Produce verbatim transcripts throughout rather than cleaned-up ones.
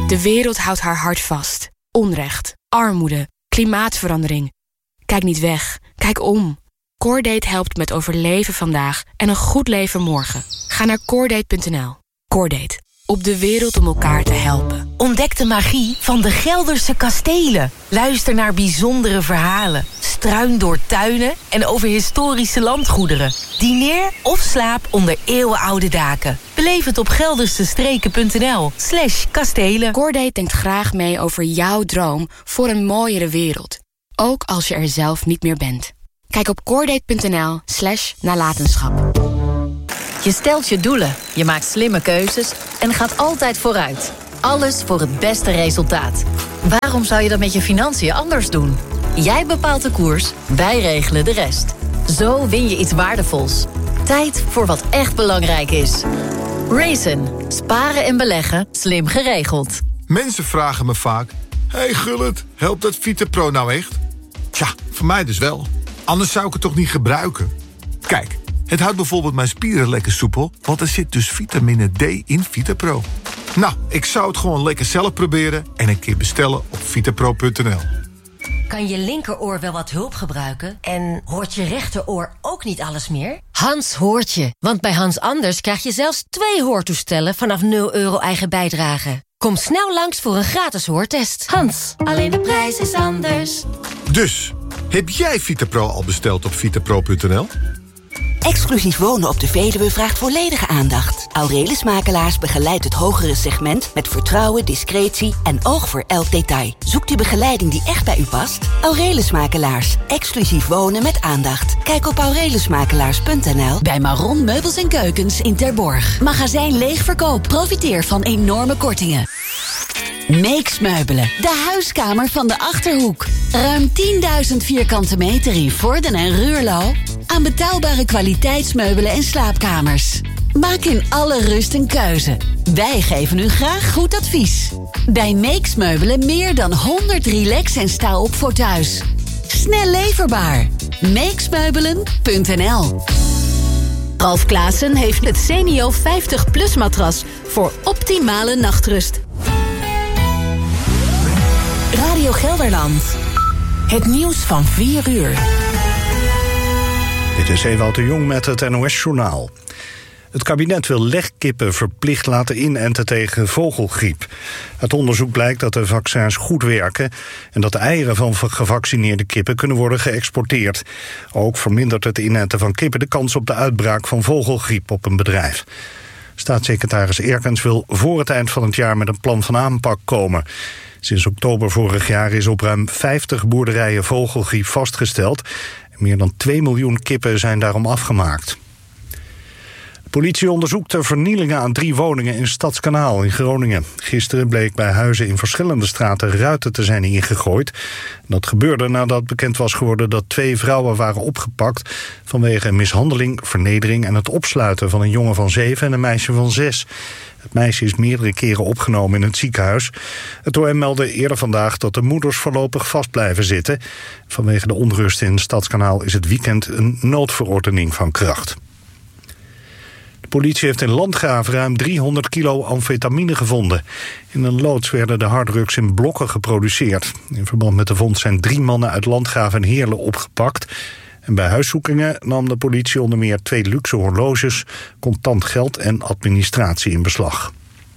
De wereld houdt haar hart vast. Onrecht, armoede, klimaatverandering. Kijk niet weg, kijk om. Cordate helpt met overleven vandaag en een goed leven morgen. Ga naar cordate punt n l. Cordate, op de wereld om elkaar te helpen. Ontdek de magie van de Gelderse kastelen. Luister naar bijzondere verhalen. Struin door tuinen en over historische landgoederen. Dineer of slaap onder eeuwenoude daken. Beleef het op geldersestreken punt n l slash kastelen. Cordate denkt graag mee over jouw droom voor een mooiere wereld. Ook als je er zelf niet meer bent. Kijk op cordate punt n l slash nalatenschap. Je stelt je doelen, je maakt slimme keuzes en gaat altijd vooruit. Alles voor het beste resultaat. Waarom zou je dat met je financiën anders doen? Jij bepaalt de koers, wij regelen de rest. Zo win je iets waardevols. Tijd voor wat echt belangrijk is. Raisin. Sparen en beleggen. Slim geregeld. Mensen vragen me vaak... Hey Gullit, helpt dat VitaPro nou echt? Tja, voor mij dus wel. Anders zou ik het toch niet gebruiken? Kijk, het houdt bijvoorbeeld mijn spieren lekker soepel... want er zit dus vitamine D in VitaPro. Nou, ik zou het gewoon lekker zelf proberen... en een keer bestellen op vitapro punt n l. Kan je linkeroor wel wat hulp gebruiken? En hoort je rechteroor ook niet alles meer? Hans hoort je, want bij Hans Anders krijg je zelfs twee hoortoestellen... vanaf nul euro eigen bijdrage. Kom snel langs voor een gratis hoortest. Hans, alleen de prijs is anders. Dus, heb jij VitaPro al besteld op vitapro punt n l? Exclusief wonen op de Veluwe vraagt volledige aandacht. Aurelius Makelaars begeleidt het hogere segment... met vertrouwen, discretie en oog voor elk detail. Zoekt u begeleiding die echt bij u past? Aurelius Makelaars. Exclusief wonen met aandacht. Kijk op aurelius makelaars punt n l. Bij Maron Meubels en Keukens in Terborg. Magazijn leegverkoop. Profiteer van enorme kortingen. Meeks Meubelen, de huiskamer van de Achterhoek. Ruim tienduizend vierkante meter in Vorden en Ruurlo... aan betaalbare kwaliteitsmeubelen en slaapkamers. Maak in alle rust een keuze. Wij geven u graag goed advies. Bij Meeks Meubelen meer dan honderd relax- en sta-op voor thuis. Snel leverbaar. meeksmeubelen punt n l. Ralf Klaassen heeft het Senio vijftig plus matras... voor optimale nachtrust. Radio Gelderland. Het nieuws van vier uur. Dit is Ewout de Jong met het N O S-journaal. Het kabinet wil legkippen verplicht laten inenten tegen vogelgriep. Uit onderzoek blijkt dat de vaccins goed werken... en dat de eieren van gevaccineerde kippen kunnen worden geëxporteerd. Ook vermindert het inenten van kippen de kans op de uitbraak van vogelgriep op een bedrijf. Staatssecretaris Erkens wil voor het eind van het jaar met een plan van aanpak komen. Sinds oktober vorig jaar is op ruim vijftig boerderijen vogelgriep vastgesteld. Meer dan twee miljoen kippen zijn daarom afgemaakt. De politie onderzoekt de vernielingen aan drie woningen in Stadskanaal in Groningen. Gisteren bleek bij huizen in verschillende straten ruiten te zijn ingegooid. Dat gebeurde nadat bekend was geworden dat twee vrouwen waren opgepakt... vanwege mishandeling, vernedering en het opsluiten van een jongen van zeven en een meisje van zes. Het meisje is meerdere keren opgenomen in het ziekenhuis. Het O M meldde eerder vandaag dat de moeders voorlopig vast blijven zitten. Vanwege de onrust in Stadskanaal is het weekend een noodverordening van kracht. De politie heeft in Landgraaf ruim driehonderd kilo amfetamine gevonden. In een loods werden de harddrugs in blokken geproduceerd. In verband met de vondst zijn drie mannen uit Landgraaf en Heerlen opgepakt. En bij huiszoekingen nam de politie onder meer twee luxe horloges, contant geld en administratie in beslag.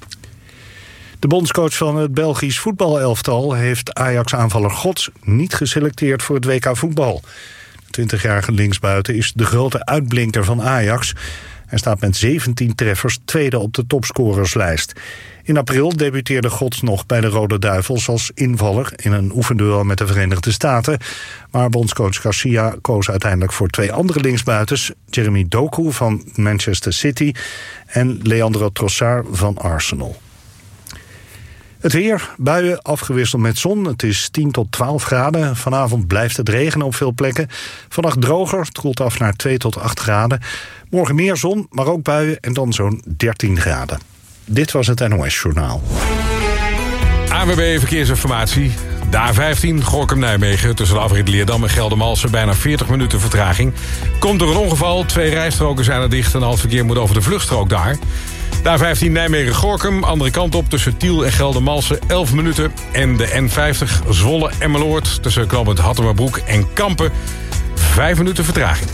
De bondscoach van het Belgisch voetbalelftal heeft Ajax-aanvaller Gods niet geselecteerd voor het W K voetbal. De twintigjarige linksbuiten is de grote uitblinker van Ajax. Hij staat met zeventien treffers tweede op de topscorerslijst. In april debuteerde Gods nog bij de Rode Duivels als invaller in een oefenduel met de Verenigde Staten. Maar bondscoach Garcia koos uiteindelijk voor twee andere linksbuitens, Jeremy Doku van Manchester City en Leandro Trossard van Arsenal. Het weer, buien afgewisseld met zon. Het is tien tot twaalf graden. Vanavond blijft het regenen op veel plekken. Vannacht droger, het koelt af naar twee tot acht graden. Morgen meer zon, maar ook buien en dan zo'n dertien graden. Dit was het N O S-journaal. A W B Verkeersinformatie. De A vijftien, Gorinchem-Nijmegen, tussen de afrit Leerdam en Geldermalsen... bijna veertig minuten vertraging. Komt door een ongeval, twee rijstroken zijn er dicht... en al het verkeer moet over de vluchtstrook daar. De A vijftien Nijmegen-Gorinchem, andere kant op tussen Tiel en Geldermalsen elf minuten. En de N vijftig Zwolle-Emmeloord tussen knooppunt Hattemerbroek en Kampen vijf minuten vertraging.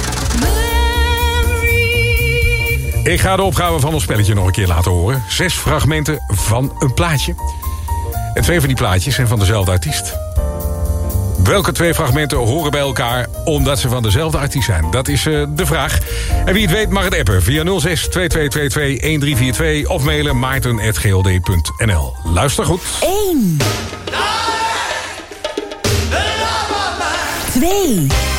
Ik ga de opgave van ons spelletje nog een keer laten horen. Zes fragmenten van een plaatje. En twee van die plaatjes zijn van dezelfde artiest. Welke twee fragmenten horen bij elkaar omdat ze van dezelfde artiest zijn? Dat is uh, de vraag. En wie het weet mag het appen via nul zes twee twee twee twee een drie vier twee... of mailen maarten at g l d punt n l. Luister goed. één. twee.